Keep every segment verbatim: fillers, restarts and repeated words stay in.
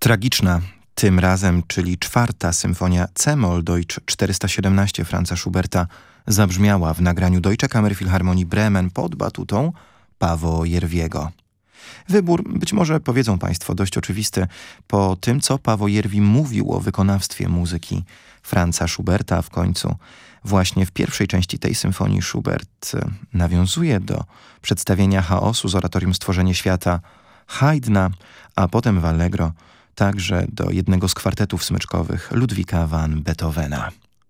Tragiczna tym razem, czyli czwarta symfonia C-Moll Deutsch czterysta siedemnaście Franza Schuberta zabrzmiała w nagraniu Deutsche Kammerphilharmonie Bremen pod batutą Paavo Järviego. Wybór, być może powiedzą Państwo, dość oczywisty po tym, co Paavo Järvi mówił o wykonawstwie muzyki Franza Schuberta. W końcu właśnie w pierwszej części tej symfonii Schubert nawiązuje do przedstawienia chaosu z oratorium Stworzenie Świata Haydna, a potem w Allegro także do jednego z kwartetów smyczkowych Ludwika van Beethovena.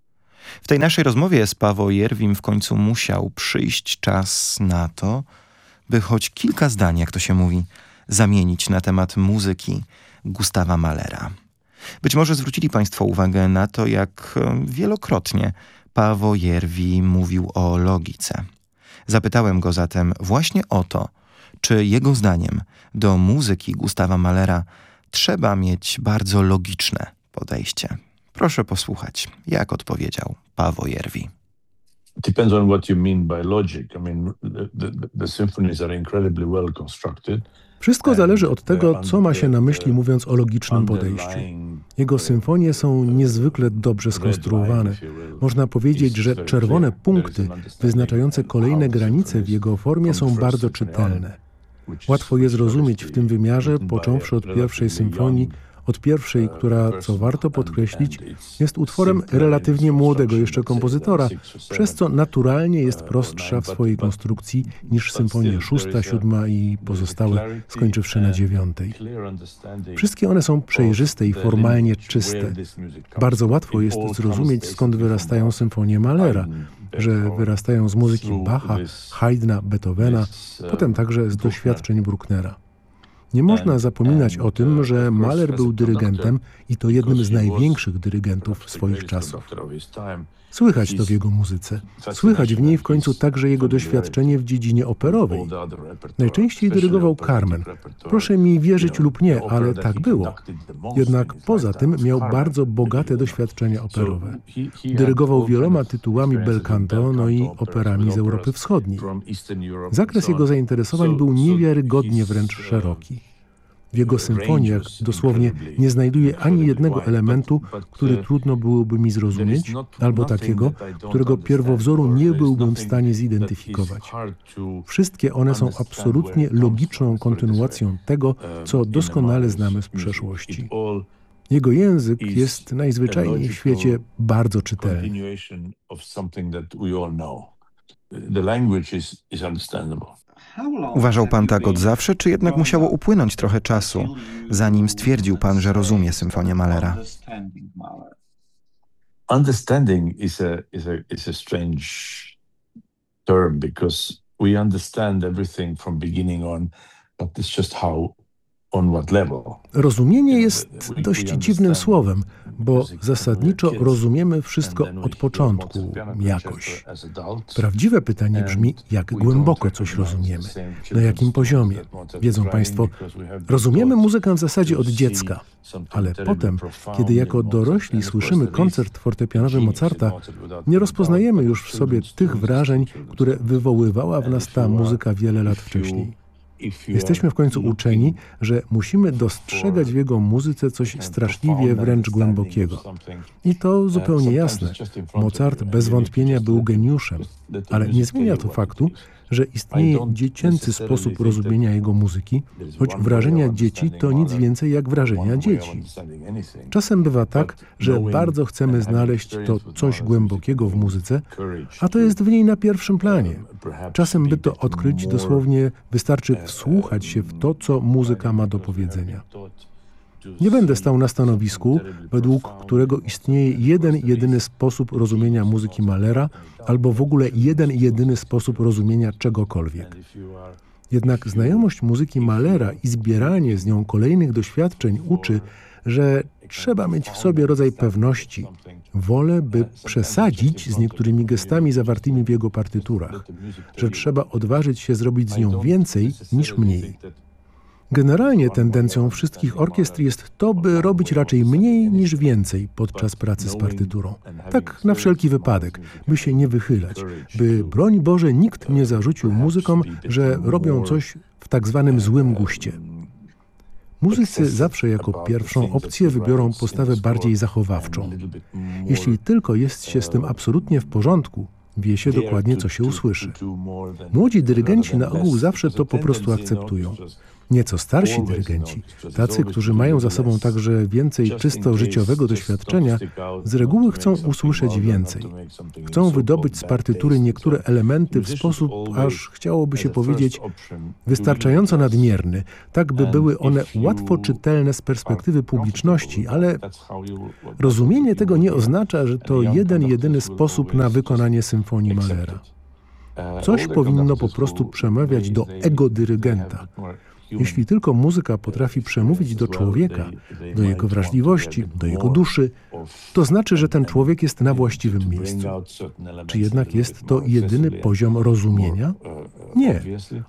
W tej naszej rozmowie z Paavo Järvim w końcu musiał przyjść czas na to, by choć kilka zdań, jak to się mówi, zamienić na temat muzyki Gustawa Mahlera. Być może zwrócili Państwo uwagę na to, jak wielokrotnie Paavo Järvi mówił o logice. Zapytałem go zatem właśnie o to, czy jego zdaniem do muzyki Gustawa Mahlera trzeba mieć bardzo logiczne podejście. Proszę posłuchać, jak odpowiedział Paavo Järvi. Depends on what you mean by logic. I mean, the, the, the symphonies are incredibly well constructed. Wszystko zależy od tego, co ma się na myśli, mówiąc o logicznym podejściu. Jego symfonie są niezwykle dobrze skonstruowane. Można powiedzieć, że czerwone punkty wyznaczające kolejne granice w jego formie są bardzo czytelne. Łatwo je zrozumieć w tym wymiarze, począwszy od pierwszej symfonii, od pierwszej, która, co warto podkreślić, jest utworem relatywnie młodego jeszcze kompozytora, przez co naturalnie jest prostsza w swojej konstrukcji niż symfonie szósta, siódma i pozostałe, skończywszy na dziewiątej. Wszystkie one są przejrzyste i formalnie czyste. Bardzo łatwo jest zrozumieć, skąd wyrastają symfonie Mahlera, że wyrastają z muzyki Bacha, Haydna, Beethovena, potem także z doświadczeń Brucknera. Nie można zapominać o tym, że Mahler był dyrygentem i to jednym z największych dyrygentów swoich czasów. Słychać to w jego muzyce. Słychać w niej w końcu także jego doświadczenie w dziedzinie operowej. Najczęściej dyrygował Carmen. Proszę mi wierzyć lub nie, ale tak było. Jednak poza tym miał bardzo bogate doświadczenia operowe. Dyrygował wieloma tytułami bel canto, no i operami z Europy Wschodniej. Zakres jego zainteresowań był niewiarygodnie wręcz szeroki. W jego symfoniach dosłownie nie znajduje ani jednego elementu, który trudno byłoby mi zrozumieć, albo takiego, którego pierwowzoru nie byłbym w stanie zidentyfikować. Wszystkie one są absolutnie logiczną kontynuacją tego, co doskonale znamy z przeszłości. Jego język jest najzwyczajniej w świecie bardzo czytelny. Uważał pan tak od zawsze, czy jednak musiało upłynąć trochę czasu, zanim stwierdził pan, że rozumie symfonię Mahlera? Understanding is a is a is a strange term because we understand everything from beginning on, but it's just how on what level. Rozumienie jest dość dziwnym słowem, bo zasadniczo rozumiemy wszystko od początku, jakoś. Prawdziwe pytanie brzmi, jak głęboko coś rozumiemy, na jakim poziomie. Wiedzą Państwo, rozumiemy muzykę w zasadzie od dziecka, ale potem, kiedy jako dorośli słyszymy koncert fortepianowy Mozarta, nie rozpoznajemy już w sobie tych wrażeń, które wywoływała w nas ta muzyka wiele lat wcześniej. Jesteśmy w końcu uczeni, że musimy dostrzegać w jego muzyce coś straszliwie wręcz głębokiego. I to zupełnie jasne. Mozart bez wątpienia był geniuszem, ale nie zmienia to faktu, że istnieje dziecięcy sposób rozumienia jego muzyki, choć wrażenia dzieci to nic więcej jak wrażenia dzieci. Czasem bywa tak, że bardzo chcemy znaleźć to coś głębokiego w muzyce, a to jest w niej na pierwszym planie. Czasem, by to odkryć, dosłownie wystarczy wsłuchać się w to, co muzyka ma do powiedzenia. Nie będę stał na stanowisku, według którego istnieje jeden jedyny sposób rozumienia muzyki Mahlera, albo w ogóle jeden jedyny sposób rozumienia czegokolwiek. Jednak znajomość muzyki Mahlera i zbieranie z nią kolejnych doświadczeń uczy, że trzeba mieć w sobie rodzaj pewności, wolę, by przesadzić z niektórymi gestami zawartymi w jego partyturach, że trzeba odważyć się zrobić z nią więcej niż mniej. Generalnie tendencją wszystkich orkiestr jest to, by robić raczej mniej niż więcej podczas pracy z partyturą. Tak na wszelki wypadek, by się nie wychylać, by, broń Boże, nikt nie zarzucił muzykom, że robią coś w tak zwanym złym guście. Muzycy zawsze jako pierwszą opcję wybiorą postawę bardziej zachowawczą. Jeśli tylko jest się z tym absolutnie w porządku, wie się dokładnie, co się usłyszy. Młodzi dyrygenci na ogół zawsze to po prostu akceptują. Nieco starsi dyrygenci, tacy, którzy mają za sobą także więcej czysto życiowego doświadczenia, z reguły chcą usłyszeć więcej. Chcą wydobyć z partytury niektóre elementy w sposób, aż chciałoby się powiedzieć, wystarczająco nadmierny, tak by były one łatwo czytelne z perspektywy publiczności, ale rozumienie tego nie oznacza, że to jeden, jedyny sposób na wykonanie symfonii Mahlera. Coś powinno po prostu przemawiać do ego dyrygenta. Jeśli tylko muzyka potrafi przemówić do człowieka, do jego wrażliwości, do jego duszy, to znaczy, że ten człowiek jest na właściwym miejscu. Czy jednak jest to jedyny poziom rozumienia? Nie.